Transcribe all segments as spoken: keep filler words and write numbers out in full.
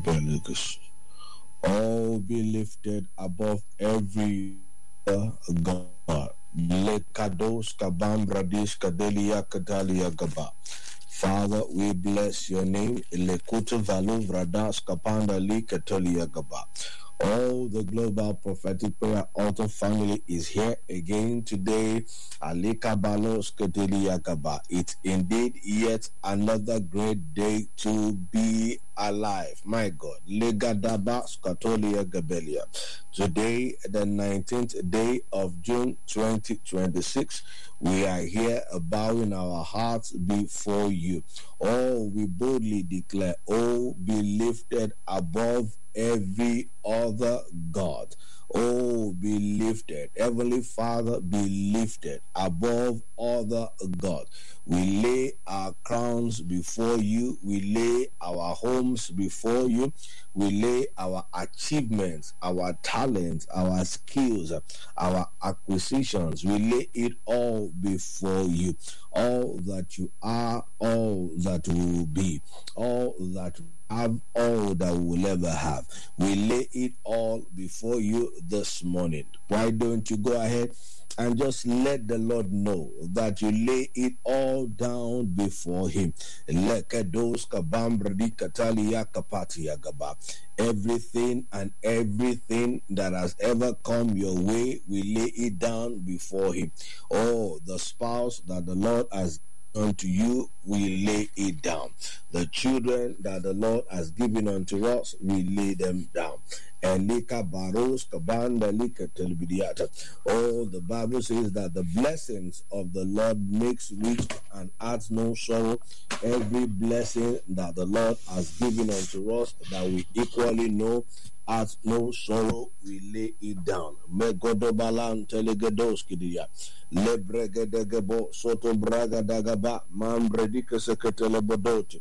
Belugas. All be lifted above every other God. Lekados kabam bradish kadelia kadalia gaba. Father, we bless your name. Lekutu valu vradas kapanda li katolia gaba. All the Global Prophetic Prayer Altar family is here again today. Alika balos katolia gaba. It's indeed yet another great day to be alive. My God. Legadaba skatolia gabelia. Today, the nineteenth day of June twenty twenty-six, we are here bowing our hearts before you. Oh, we boldly declare, oh, be lifted above every other God. Oh, be lifted. Heavenly Father, be lifted above other God. We lay our crowns before you. We lay our homes before you. We lay our achievements, our talents, our skills, our acquisitions. We lay it all before you. All that you are, all that we will be, all that we have, all that we will ever have. We lay it all before you this morning. Why don't you go ahead and just let the Lord know that you lay it all down before him. Everything and everything that has ever come your way, we lay it down before him. Oh, the spouse that the Lord has unto you, we lay it down. The children that the Lord has given unto us, we lay them down. Oh, the Bible says that the blessings of the Lord makes rich and adds no sorrow. Every blessing that the Lord has given unto us that we equally know adds no sorrow, we lay it down. Megodobalan telegedoskidia. Lebregedegebo soto braga dagaba mambredika seketelebodoti.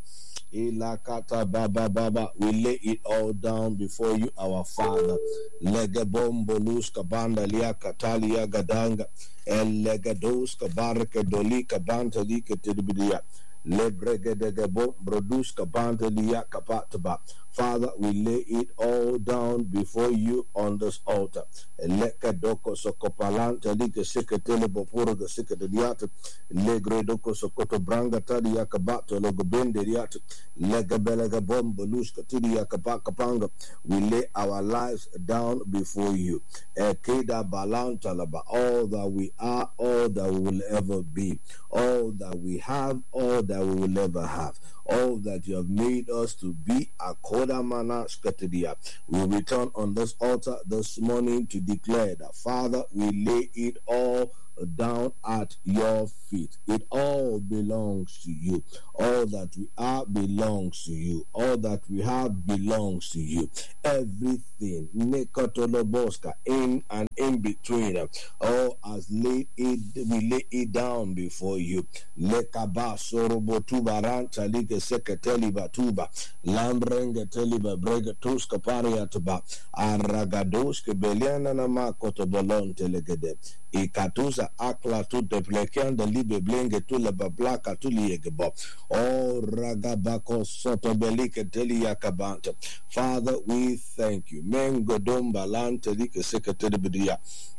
Ilakata baba baba. We lay it all down before you, our Father. Legebombolus kabanda lia katalia gadanga. El legados kabareke dolika banta lika tidibidia. Lebregedegebo brodus kabanta lia kapataba. Father, we lay it all down before you on this altar. Lekadoko sokopalanta lika seketele boporo ga seketediata. Legredoko sokoto branga tadi yakabato logobende diata. Legabelega bombo luska tidi yakabaka panga. We lay our lives down before you. Ekeda balanta laba. All that we are, all that we will ever be, all that we have, all that we will ever have, all that you have made us to be, Akoda Mana Skatidia. We return on this altar this morning to declare that, Father, we lay it all down at your feet. It all belongs to you. All that we are belongs to you. All that we have belongs to you. Everything, Nekotoloboska, in and in between, all as laid it, we lay it down before you. Lekaba sorobotuba ranta liga seketeli batuba lambrenge teliba brega tuska pariatuba aragadoske beliana na makoto bolonte legede. Ikatusa akla tu de plekian de libe blenge tu le bablaka tu liegebo. Oh ragabako soto belike teli yakabanta. Father, we thank you. Mengo domba lante like seketeli bidia.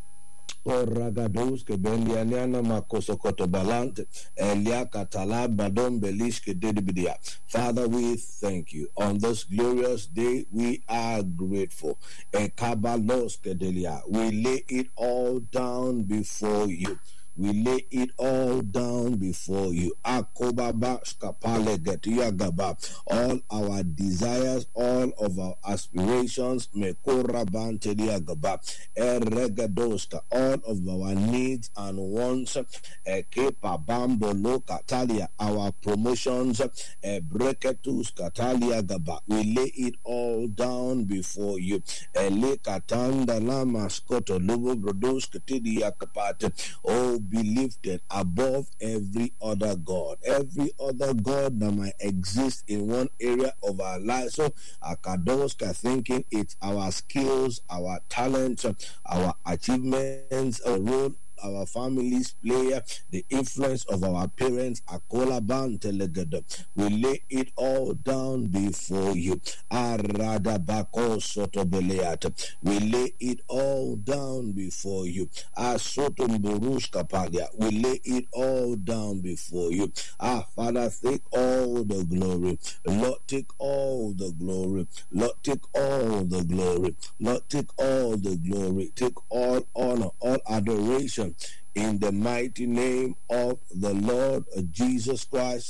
Oragados ke beliana makoso kotobalante elia katala badom belishke dedibidia. Father, we thank you. On this glorious day, we are grateful. Ekabalos ke delia. We lay it all down before you. We lay it all down before you. Akobaba skapale getia gaba. All our desires, all of our aspirations, mekora bantelia gaba. Eregadoska, all of our needs and wants, ekepa bambo lo katalia, our promotions, ebreketus katalia gaba. We lay it all down before you. Ele katanda la maskoto lubu brodus katidia kapate. Oh, be lifted above every other God, every other God that might exist in one area of our lives. So, Akadoska thinking it's our skills, our talents, our achievements, our role our families play, the influence of our parents, Akolaban Telegada. We lay it all down before you. Aradabako Sotobeleat. We lay it all down before you. Asotumburush Kapalia. We lay it all down before you. Ah, Father, take all the glory. Lord, take all the glory. Lord, take all the glory. Lord, take all the glory. Take all honor, all adoration in the mighty name of the Lord Jesus Christ.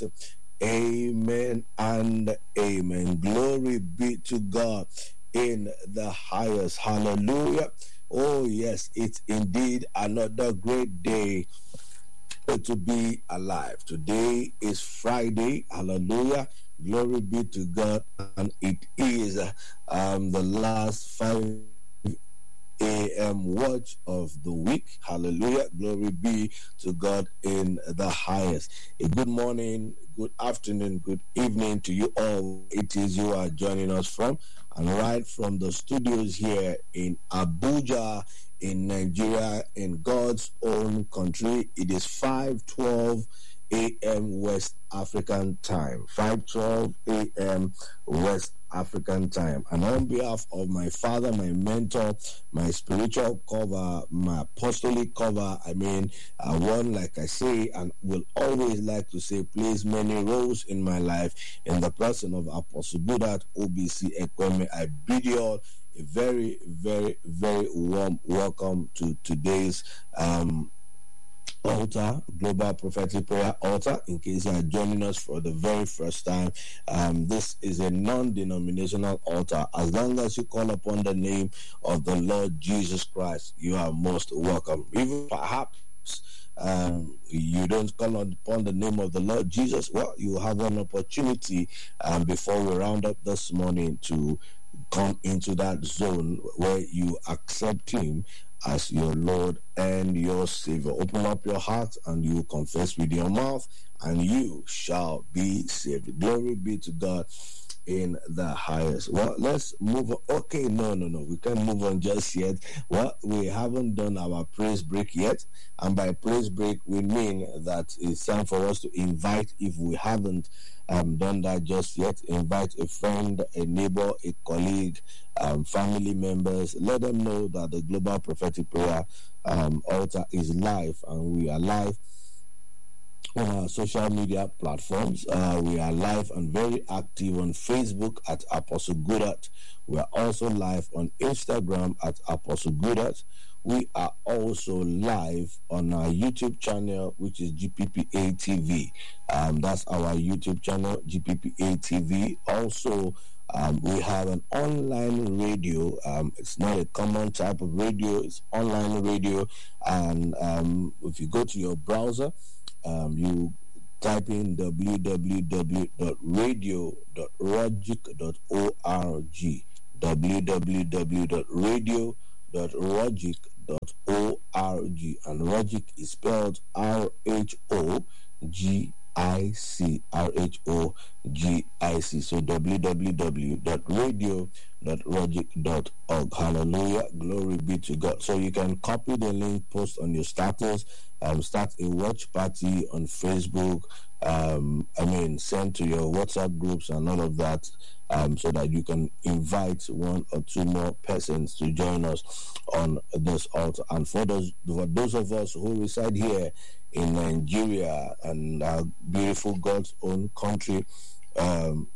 Amen and amen. Glory be to God in the highest. Hallelujah. Oh, yes, it's indeed another great day to be alive. Today is Friday. Hallelujah. Glory be to God. And it is um, the last five a m watch of the week. Hallelujah. Glory be to God in the highest. A good morning, good afternoon, good evening to you all. It is you are joining us from and right from the studios here in Abuja, in Nigeria, in God's own country. It is five twelve a m West African time. five twelve a m West African time. And on behalf of my father, my mentor, my spiritual cover, my apostolic cover, I mean, uh, one, like I say, and will always like to say, plays many roles in my life, in the person of Apostle Budat O B C Ekweme. I bid you all a very, very, very warm welcome to today's um altar, Global Prophetic Prayer Altar. In case you are joining us for the very first time, um, this is a non-denominational altar. As long as you call upon the name of the Lord Jesus Christ, you are most welcome. Even perhaps um, you don't call upon the name of the Lord Jesus, well, you have an opportunity um, before we round up this morning to come into that zone where you accept Him as your Lord and your Savior. Open up your heart and you confess with your mouth and you shall be saved. Glory be to God in the highest. Well, let's move on. Okay, no, no, no. We can't move on just yet. Well, we haven't done our praise break yet. And by praise break, we mean that it's time for us to invite, if we haven't um, done that just yet, invite a friend, a neighbor, a colleague, um, family members. Let them know that the Global Prophetic Prayer um, Altar is live, and we are live on our social media platforms. Uh, we are live and very active on Facebook at Apostle Budat. We are also live on Instagram at Apostle Budat. We are also live on our YouTube channel, which is G P P A T V. Um, that's our YouTube channel, G P P A T V. Also, um, we have an online radio. Um, it's not a common type of radio. It's online radio. And um, if you go to your browser, um, you type in w w w dot radio dot rogic dot org. w w w dot radio dot rogic dot org, and Rogic is spelled R H O G I C, R H O G I C. So w w w dot radio dot rogic dot org. Hallelujah. Glory be to God. So you can copy the link, post on your status, um, start a watch party on Facebook. Um, I mean, send to your WhatsApp groups and all of that, um, so that you can invite one or two more persons to join us on this altar. And for those, for those of us who reside here in Nigeria and our beautiful God's own country, um,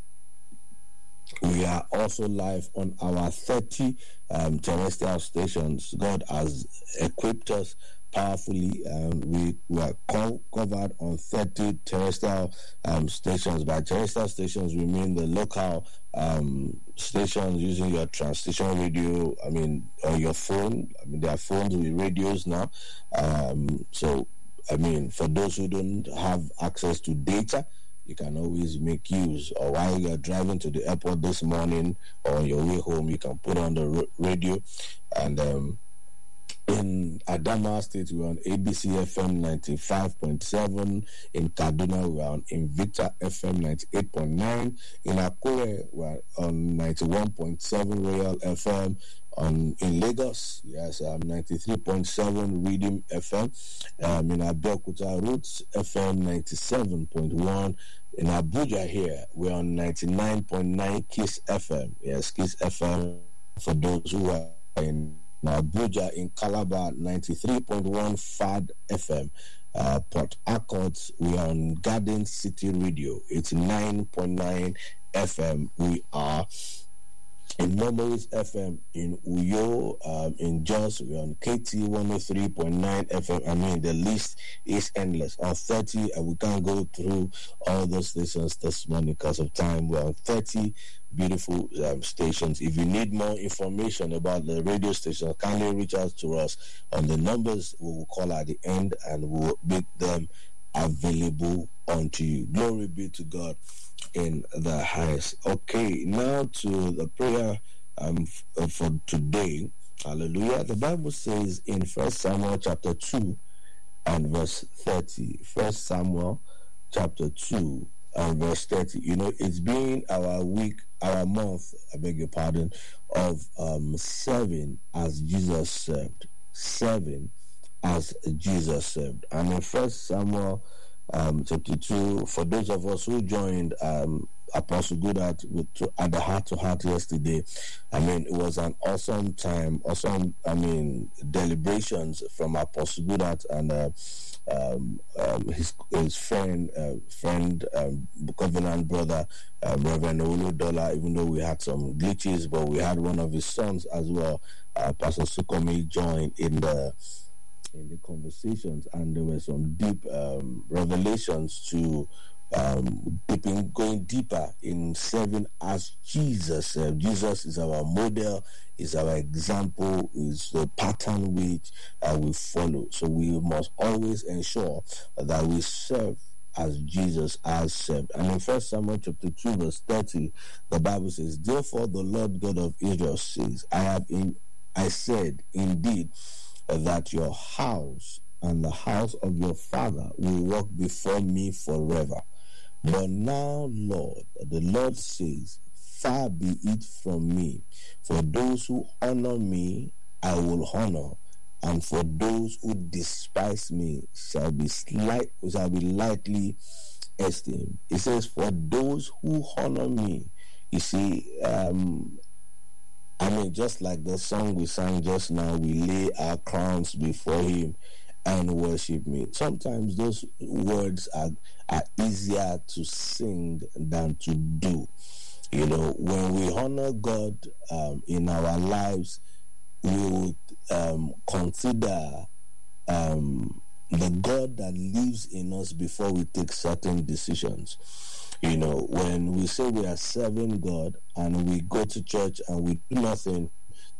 we are also live on our thirty um, terrestrial stations. God has equipped us powerfully. Um, we were co- covered on thirty terrestrial um, stations. By terrestrial stations, we mean the local um, stations using your transstation radio, I mean, or your phone. I mean, there are phones with radios now. Um, so, I mean, for those who don't have access to data, you can always make use, or while you're driving to the airport this morning or on your way home, you can put on the r- radio. And um, in Adamawa State, we're on A B C F M ninety-five point seven. In Kaduna, we're on Invicta F M ninety-eight point nine. In Akure, we're on ninety-one point seven Royal F M. on in Lagos, yes, um, ninety-three point seven Redeem F M. Um, in Abeokuta, Roots F M ninety-seven point one. In Abuja here, we're on ninety-nine point nine Kiss F M. Yes, Kiss F M for those who are in Abuja. In Calabar, ninety-three point one Fad F M. Uh, Port Harcourt, we are on Garden City Radio, eighty-nine point nine F M. We are in Memories F M in Uyo, um, in Jos, we're on K T one oh three point nine F M. I mean, the list is endless. On thirty, and we can't go through all those stations this morning because of time. We're on thirty beautiful um, stations. If you need more information about the radio station, kindly reach out to us on the numbers we will call at the end, and we will make them available unto you. Glory be to God in the highest. Okay, now to the prayer um f- for today. Hallelujah. The Bible says in First Samuel chapter two and verse thirty. First Samuel chapter two and verse thirty. You know, it's been our week, our month, I beg your pardon, of um serving as Jesus served. Serving as Jesus served. And in First Samuel Um, chapter two, for those of us who joined um, Apostle Goodart with to, at the heart to heart yesterday, I mean, it was an awesome time, awesome, I mean, deliberations from Apostle Goodart and uh, um, um, his his friend, uh, friend, um, covenant brother, uh, Reverend Oludola. Even though we had some glitches, but we had one of his sons as well, uh, Pastor Sukomi, join in the in the conversations, and there were some deep um, revelations to um, deeping, going deeper in serving as Jesus served. Jesus is our model, is our example, is the pattern which uh, we follow. So we must always ensure that we serve as Jesus has served. And in First Samuel chapter two verse thirty, the Bible says, "Therefore the Lord God of Israel says, I have in I said indeed that your house and the house of your father will walk before me forever. But now, Lord, the Lord says, far be it from me. For those who honor me, I will honor, and for those who despise me shall be slight, shall be lightly esteemed." It says, "For those who honor me," you see, um, I mean, just like the song we sang just now, we lay our crowns before him and worship me. Sometimes those words are, are easier to sing than to do. You know, when we honor God um, in our lives, we would um, consider um, the God that lives in us before we take certain decisions. You know, when we say we are serving God and we go to church and we do nothing,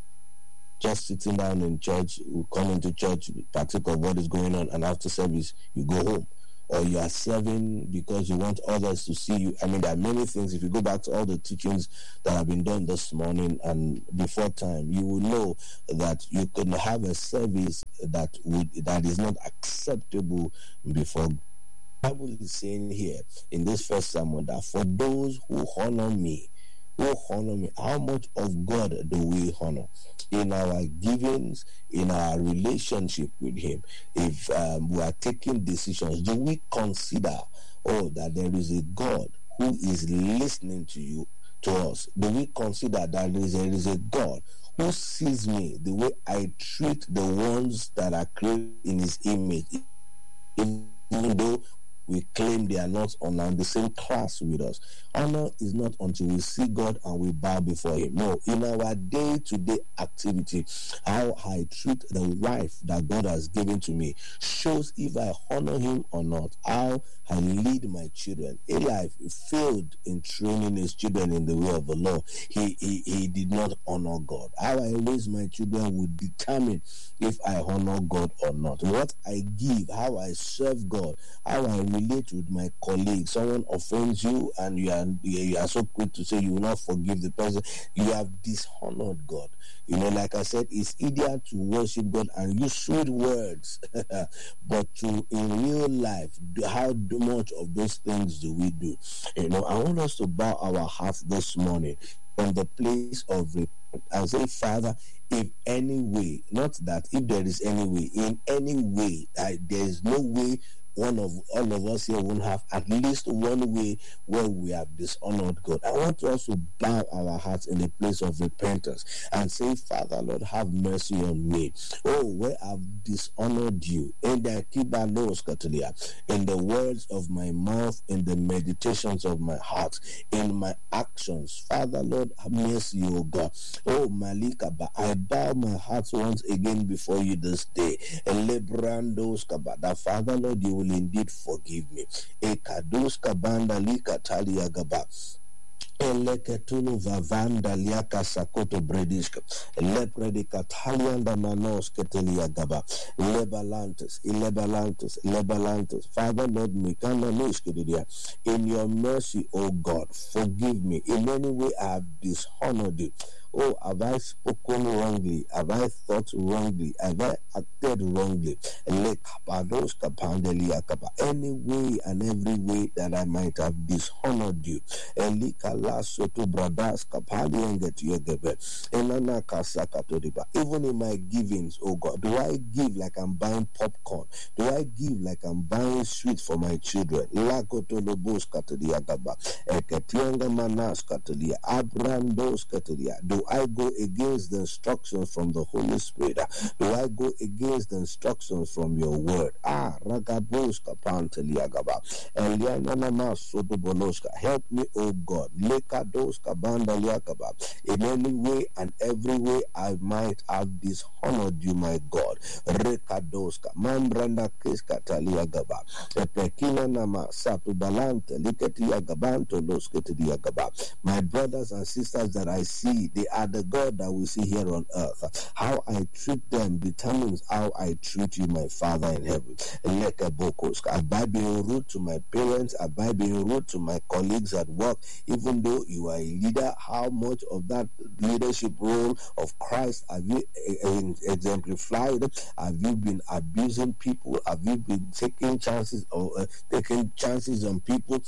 just sitting down in church, we come into church, partake of what is going on, and after service, you go home. Or you are serving because you want others to see you. I mean, there are many things. If you go back to all the teachings that have been done this morning and before time, you will know that you can have a service that would that is not acceptable before God. The Bible is saying here in this First Samuel that for those who honor me, who honor me, how much of God do we honor? In our givings, in our relationship with him, if um, we are taking decisions, do we consider, oh, that there is a God who is listening to you, to us? Do we consider that there is a, there is a God who sees me the way I treat the ones that are created in his image, even though we claim they are not on the same class with us? Honor is not until we see God and we bow before him. No, in our day-to-day activity, how I treat the wife that God has given to me shows if I honor him or not. How I lead my children. Eli failed in training his children in the way of the Lord. He, he, he did not honor God. How I raise my children will determine if I honor God or not. What I give, how I serve God, how I relate with my colleagues. Someone offends you and you are you are so quick to say you will not forgive the person. You have dishonored God. You know, like I said, it's easier to worship God and use sweet words, but to in real life, how much of those things do we do? You know, I want us to bow our hearts this morning. from the place of repentance and say, Father, if any way, not that if there is any way, in any way, I, there is no way one of all of us here won't have at least one way where we have dishonored God. I want us to bow our hearts in a place of repentance and say, Father, Lord, have mercy on me. Oh, where I've dishonored you in the in the words of my mouth, in the meditations of my heart, in my actions. Father, Lord, have mercy, oh God. Oh, Malika, I bow my heart once again before you this day. That Father, Lord, you will indeed forgive me. Ekados kabanda lika talia gaba. Eleketulu vavanda liaka sakoto brediska. Lepredika talianda manos ketelia gaba. Lebalantes, Lebalantes, Lebalantes. Father, Lord, mikana nuskedidia. In your mercy, O God, forgive me. In any way I have dishonored you. Oh, have I spoken wrongly? Have I thought wrongly? Have I acted wrongly? Any way and every way that I might have dishonored you. Even in my givings, oh God, do I give like I'm buying popcorn? Do I give like I'm buying sweets for my children? Do I go against the instructions from the Holy Spirit? Do I go against the instructions from your word? Ah, Ragaboska Panteliagaba. Elianana Sotoboloska. Help me, O God. Lekadoska Bandaliakaba. In any way and every way I might have dishonored you, my God. Rekadoska. Mambranda Kiska Taliagaba. Epekina Nama Satubalante Liketiagabanto Losketiagaba. My brothers and sisters that I see, they are the God that we see here on earth. How I treat them determines how I treat you, my Father in heaven. Have I been rude to my parents? Have I been rude to my colleagues at work? Even though you are a leader, how much of that leadership role of Christ have you exemplified? Have you been abusing people? Have you been taking chances or uh, taking chances on people?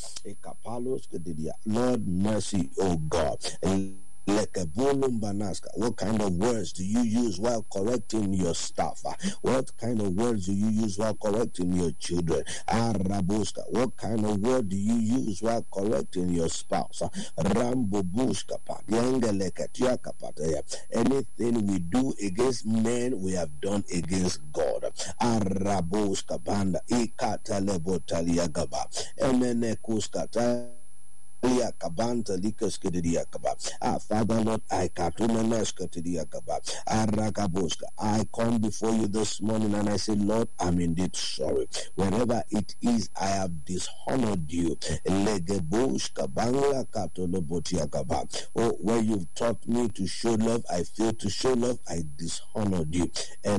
Lord, mercy, oh God. And like a banaska. What kind of words do you use while correcting your staff? What kind of words do you use while correcting your children? Arabuska. What kind of word do you use while correcting your spouse? Rambobuska. Anything we do against men, we have done against God. Arabuska banda. Ikatalebotaliagaba. Emenekuska. Ah, Father Lord, I I come before you this morning and I say, Lord, I'm indeed sorry. Wherever it is I have dishonored you. Oh, where you've taught me to show love, I failed to show love, I dishonored you.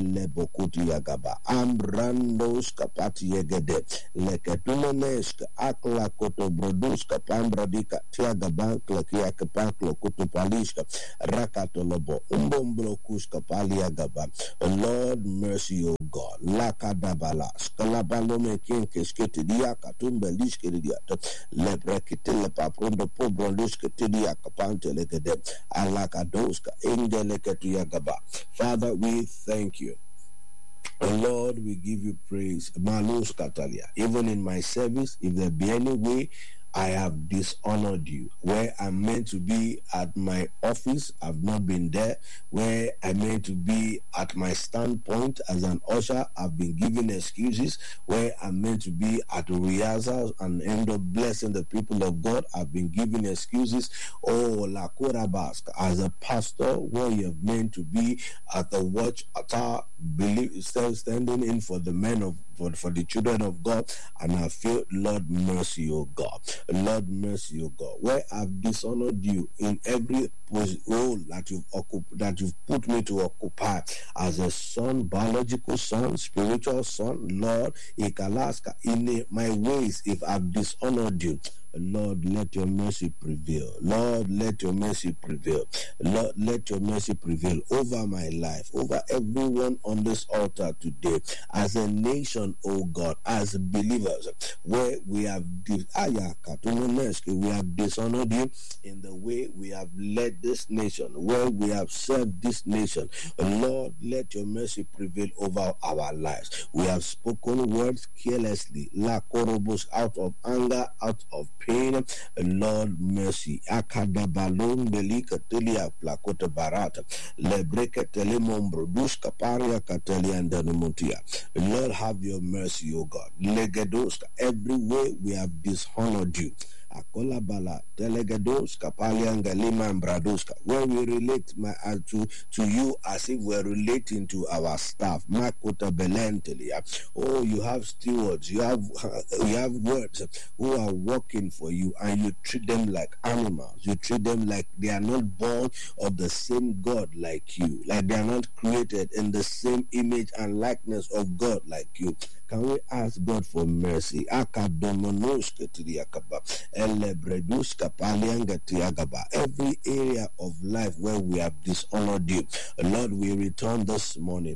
Ambrandos kapati yegede. Leketumeneska akla koto broduska pambra dika tiaga bank lakia kapank lokutu palishka rakatolobo umbombro kuska paliagaba. Lord, mercy, O God. Lakadabala skalabalome kinke skete dia katumbe lishke dia lebrekite le paprondo pobro lishke dia kapante legede alakadoska ingeleke tiagaba. Father, we thank you. Lord, we give you praise. Malus Katalia. Even in my service, if there be any way I have dishonored you, where I'm meant to be at my office, I've not been there. Where I'm meant to be at my standpoint as an usher, I've been given excuses. Where I'm meant to be at rehearsals and end up blessing the people of God, I've been given excuses. Oh, La Korabaska, as a pastor, where you're meant to be at the watch tower, believe standing in for the men of For, for the children of God, and I feel, Lord, mercy, O God. Lord, mercy, O God. Where I've dishonored you in every role that you've occup- that you've put me to occupy as a son, biological son, spiritual son, Lord, Ikalaska, in my ways, if I've dishonored you, Lord, let your mercy prevail. Lord, let your mercy prevail. Lord, let your mercy prevail over my life, over everyone on this altar today, as a nation, oh God, as believers, where we have we have dishonored you in the way we have led this nation, where we have served this nation. Lord, let your mercy prevail over our lives. We have spoken words carelessly, la korobos, out of anger, out of pain. Lord, mercy. Akadabalon belika telia plakota barata lebreke telemombro duska paria katelianda numutia. Lord, have your mercy, O God. Legedoska, every way we have dishonored you. Akola bala delegados kapalianga lima bradoska, where we relate my, uh, to to you as if we're relating to our staff. Makota belentelia. Oh, you have stewards, you have uh, you have words who are working for you, and you treat them like animals. You treat them like they are not born of the same God like you, like they are not created in the same image and likeness of God like you. Can we ask God for mercy? Every area of life where we have dishonored you, Lord, we return this morning.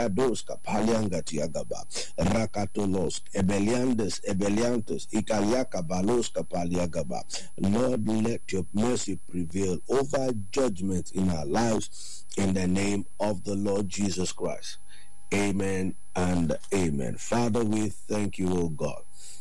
Lord, let your mercy prevail over judgment in our lives, in the name of the Lord Jesus Christ. Amen and amen. Father, we thank you, O God.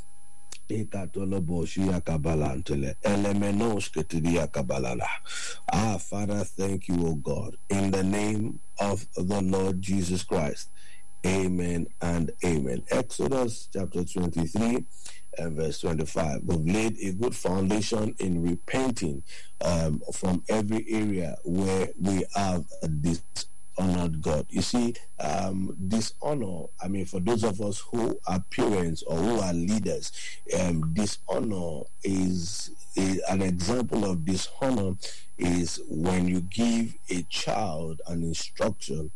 Ah, Father, thank you, O God, in the name of the Lord Jesus Christ. Amen and amen. Exodus chapter twenty-three and verse twenty-five. We've laid a good foundation in repenting um, from every area where we have this honored God. You see, um, dishonor, I mean, for those of us who are parents or who are leaders, um, dishonor is, is an example of dishonor is when you give a child an instruction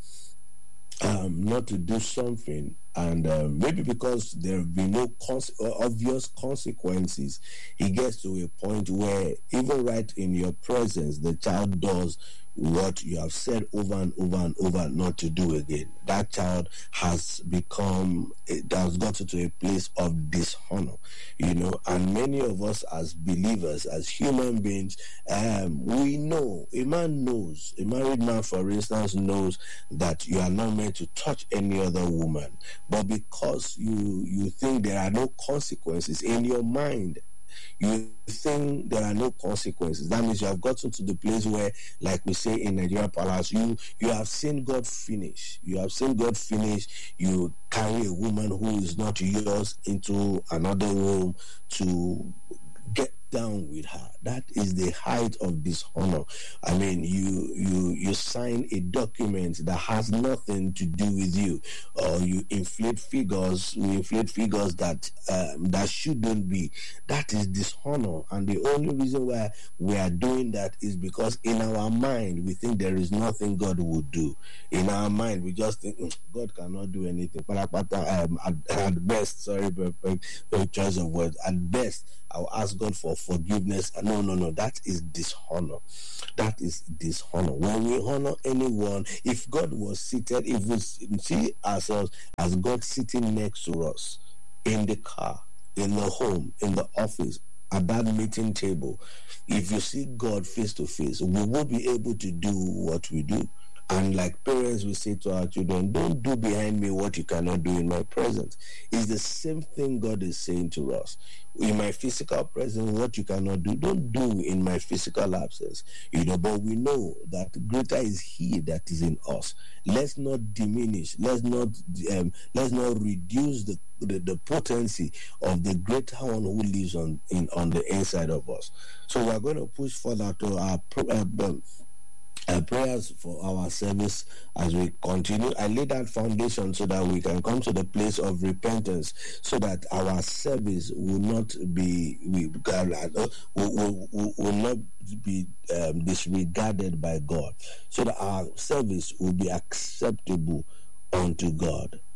um, not to do something, and uh, maybe because there have been no cons- obvious consequences, he gets to a point where even right in your presence, the child does what you have said over and over and over not to do again. That child has become, it has gotten to a place of dishonor, you know, and many of us as believers, as human beings, um, we know, a man knows, a married man, for instance, knows that you are not meant to touch any other woman, but because you, you think there are no consequences in your mind, you think there are no consequences. That means you have gotten to the place where, like we say in Nigeria Palace, you you have seen God finish. You have seen God finish. You carry a woman who is not yours into another room to get down with her. That is the height of dishonor. I mean, you you you sign a document that has nothing to do with you, or you inflate figures, you inflate figures that um, that shouldn't be. That is dishonor, and the only reason why we are doing that is because in our mind we think there is nothing God would do. In our mind, we just think mm, God cannot do anything. Um, at, at best, sorry, but, but, but choice of words. At best, I'll ask God for forgiveness. No, no, no. That is dishonor. That is dishonor. When we honor anyone, if God was seated, if we see ourselves as God sitting next to us in the car, in the home, in the office, at that meeting table, if you see God face to face, we will be able to do what we do. And like parents, we say to our children, don't do behind me what you cannot do in my presence. It's the same thing God is saying to us. In my physical presence, what you cannot do, don't do in my physical absence. You know, but we know that greater is He that is in us. Let's not diminish. Let's not um, let's not reduce the, the the potency of the greater one who lives on in on the inside of us. So we're going to push further to our uh, Uh, prayers for our service as we continue. I lay that foundation so that we can come to the place of repentance, so that our service will not be we will, will, will, will not be um, disregarded by God, so that our service will be acceptable unto God.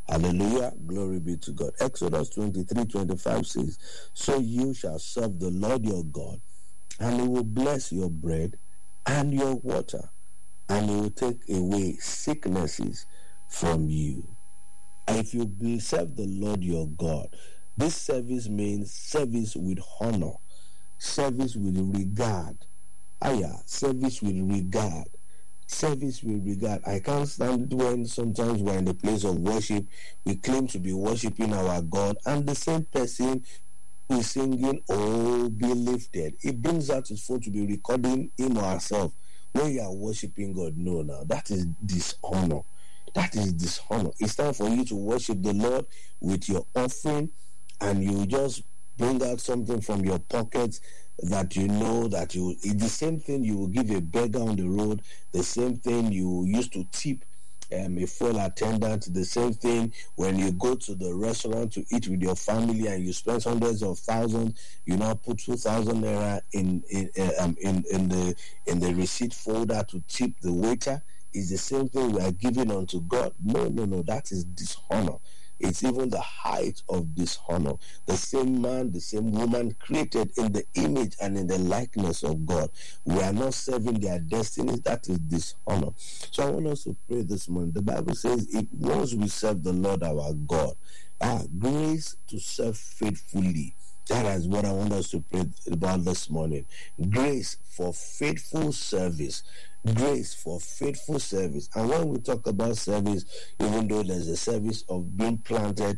Hallelujah. Glory be to God. Exodus twenty-three twenty-five says, so you shall serve the Lord your God, and he will bless your bread and your water, and he will take away sicknesses from you. And if you serve the Lord your God, this service means service with honor, service with regard. Aya, service with regard. Service with regard. I can't stand it when sometimes we're in the place of worship, we claim to be worshiping our God, and the same person who is singing, oh, be lifted. It brings out his phone to be recording him or herself when you are worshiping God. No, now that is dishonor. That is dishonor. It's time for you to worship the Lord with your offering, and you just bring out something from your pockets that you know that you, it's the same thing you will give a beggar on the road, the same thing you used to tip um, a fuel attendant, the same thing when you go to the restaurant to eat with your family and you spend hundreds of thousands, you now put two thousand naira in in, um, in in the in the receipt folder to tip the waiter. Is the same thing we are giving unto God. No, no, no, that is dishonor. It's even the height of dishonor. The same man, the same woman created in the image and in the likeness of God. We are not serving their destinies. That is dishonor. So I want us to pray this morning. The Bible says, if once we serve the Lord our God, ah, grace to serve faithfully. That is what I want us to pray about this morning. Grace for faithful service. Grace for faithful service. And when we talk about service, even though there's a service of being planted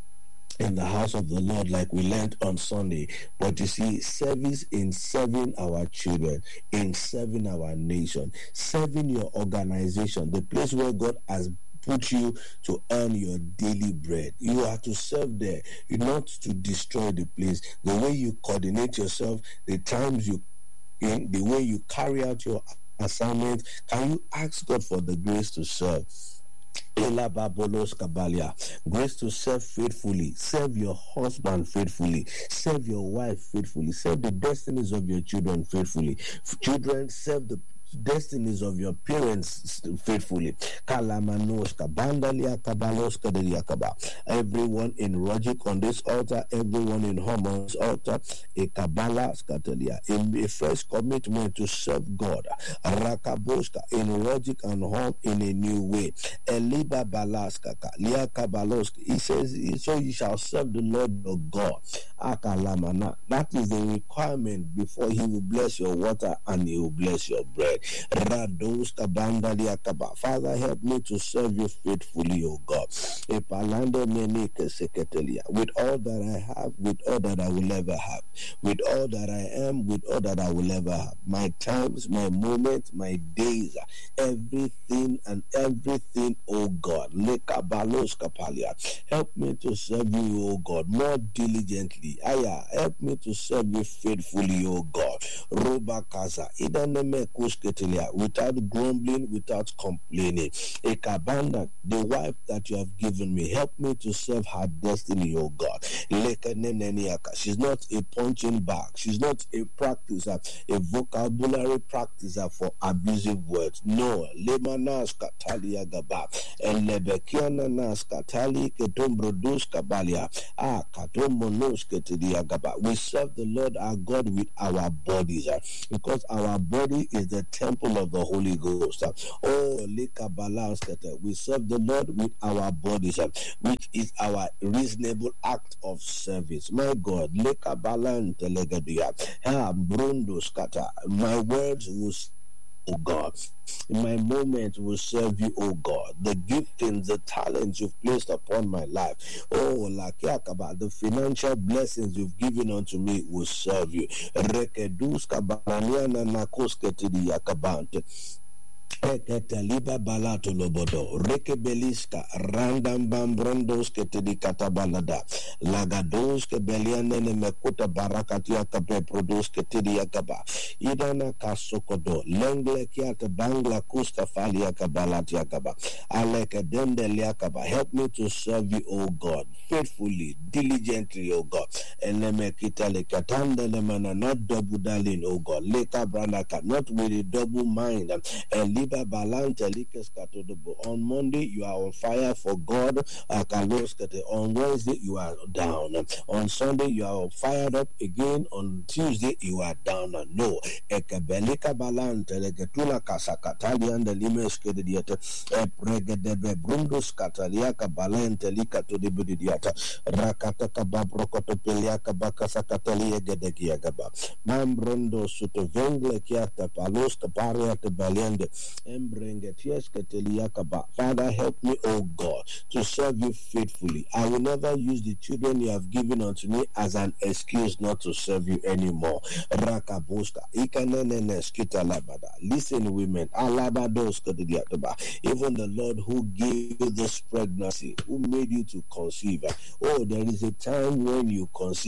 in the house of the Lord, like we learned on Sunday, but you see, service in serving our children, in serving our nation, serving your organization, the place where God has put you to earn your daily bread. You are to serve there, you're not to destroy the place. The way you coordinate yourself, the times you in, the way you carry out your assignment, can you ask God for the grace to serve? Grace to serve faithfully. Serve your husband faithfully. Serve your wife faithfully. Serve the destinies of your children faithfully. Children, serve the destinies of your parents faithfully. Everyone in Rogic on this altar, everyone in home on this altar, a Kabbalah Scatalia, a fresh commitment to serve God. Rakaboska in Rogic and home in a new way. Eliba Balaskaka, Lia Kabaloski. He says, so you shall serve the Lord your God. Akalamana. That is the requirement before he will bless your water and he will bless your bread. Father, help me to serve you faithfully, O God. With all that I have, with all that I will ever have, with all that I am, with all that I will ever have. My times, my moments, my days, everything and everything, O God. Help me to serve you, O God, more diligently. Aya, help me to serve you faithfully, O God. Without grumbling, without complaining. Ekabanda, the wife that you have given me, help me to serve her destiny, O God. She's not a punching bag. She's not a practicer, a vocabulary practicer for abusive words. No. Lemanas katalia gaba. Elebekiana nas katali ketombrodus kabalia. Ah, katombonos ketidia gaba. We serve the Lord our God with our bodies, because our body is the temple of the Holy Ghost. Oh, we serve the Lord with our bodies, which is our reasonable act of service. My God, my words will, oh God, in my moment will serve you, oh God. The giftings, the talents you've placed upon my life, oh, like Yakaba, the financial blessings you've given unto me will serve you. Eketaliba balato lobodo rekebeliska randam bambrondos ketedi katabalada lagados kebeliane ne mekuta barakatia kape produce ketedi yakaba idana kasokodo lengle kiata bangla kuska fali yakabalati yakaba aleke dende yakaba. Help me to serve you, O God, faithfully, diligently, O God. Eleme kitale katanda lemana, not double darling, O God. Leka branaka, not with a double mind. And Liga Balante Likes Katodobo. On Monday, you are on fire for God. Akaloskate. On Wednesday, you are down. On Sunday, you are fired up again. On Tuesday, you are down. No. Ekebelika Balante Legetula Kasakatali and the Limes Kediata. Epregedebe Brundus Kataliaka Balante Lika to the Budiata. Rakataka Babrokoto Peliaka Bakasakatalia Gedegiagaba. Mambrondo Sutovengle Kiata Palos Kaparia to Baliande. Embrengetias Kateliakaba. Father, help me, O God, to serve you faithfully. I will never use the children you have given unto me as an excuse not to serve you anymore. Rakaboska. Ikanene Skita Labada. Listen, women. Alabados Kadiataba. Even the Lord who gave you this pregnancy, who made you to conceive. Oh, there is a time when you conceive.